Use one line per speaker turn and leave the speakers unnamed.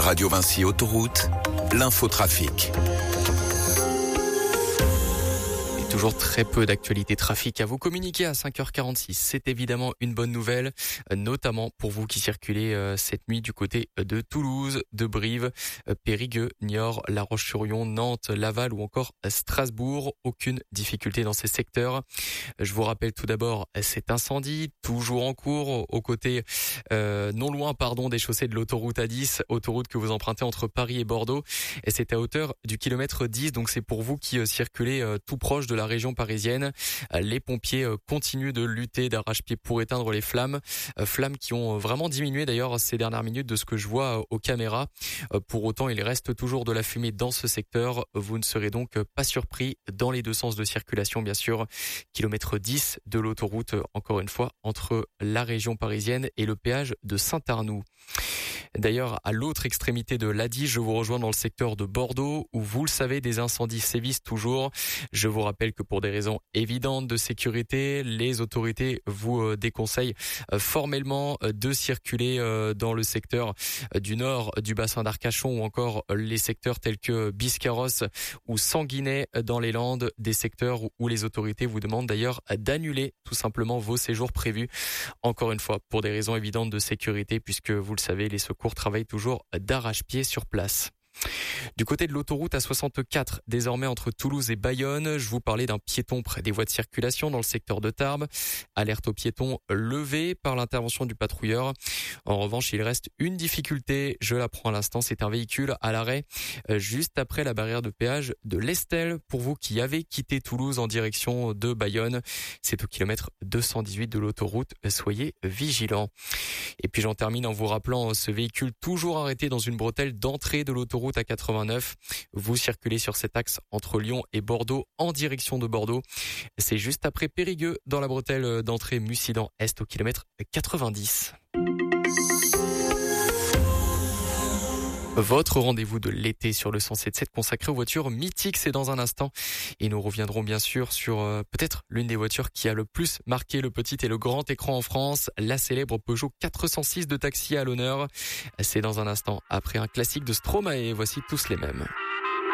Radio Vinci Autoroute, l'infotrafic.
Toujours très peu d'actualité trafic à vous communiquer à 5h46. C'est évidemment une bonne nouvelle, notamment pour vous qui circulez cette nuit du côté de Toulouse, de Brive, Périgueux, Niort, La Roche-sur-Yon, Nantes, Laval ou encore Strasbourg. Aucune difficulté dans ces secteurs. Je vous rappelle tout d'abord cet incendie, toujours en cours, aux côtés non loin des chaussées de l'autoroute A10, autoroute que vous empruntez entre Paris et Bordeaux. Et c'est à hauteur du kilomètre 10, donc c'est pour vous qui circulez tout proche de la région parisienne. Les pompiers continuent de lutter d'arrache-pied pour éteindre les flammes. Flammes qui ont vraiment diminué d'ailleurs ces dernières minutes de ce que je vois aux caméras. Pour autant, il reste toujours de la fumée dans ce secteur. Vous ne serez donc pas surpris dans les deux sens de circulation, bien sûr. Kilomètre 10 de l'autoroute, encore une fois, entre la région parisienne et le péage de Saint-Arnoux. D'ailleurs, à l'autre extrémité de l'A10, je vous rejoins dans le secteur de Bordeaux où, vous le savez, des incendies sévissent toujours. Je vous rappelle que pour des raisons évidentes de sécurité, les autorités vous déconseillent formellement de circuler dans le secteur du nord du bassin d'Arcachon ou encore les secteurs tels que Biscarrosse ou Sanguinet dans les Landes, des secteurs où les autorités vous demandent d'ailleurs d'annuler tout simplement vos séjours prévus. Encore une fois, pour des raisons évidentes de sécurité, puisque vous le savez, les secours travaillent toujours d'arrache-pied sur place. Du côté de l'autoroute A64, désormais entre Toulouse et Bayonne, je vous parlais d'un piéton près des voies de circulation dans le secteur de Tarbes. Alerte aux piétons levée par l'intervention du patrouilleur. En revanche, il reste une difficulté, je l'apprends à l'instant, c'est un véhicule à l'arrêt juste après la barrière de péage de l'Estel. Pour vous qui avez quitté Toulouse en direction de Bayonne, c'est au kilomètre 218 de l'autoroute, soyez vigilants. Et puis j'en termine en vous rappelant ce véhicule toujours arrêté dans une bretelle d'entrée de l'autoroute A89. Vous circulez sur cet axe entre Lyon et Bordeaux en direction de Bordeaux. C'est juste après Périgueux dans la bretelle d'entrée Mussidan-Est au kilomètre 90. Votre rendez-vous de l'été sur le 107.7 consacré aux voitures mythiques, c'est dans un instant. Et nous reviendrons bien sûr sur peut-être l'une des voitures qui a le plus marqué le petit et le grand écran en France, la célèbre Peugeot 406 de taxi à l'honneur. C'est dans un instant, après un classique de Stromae. Voici tous les mêmes.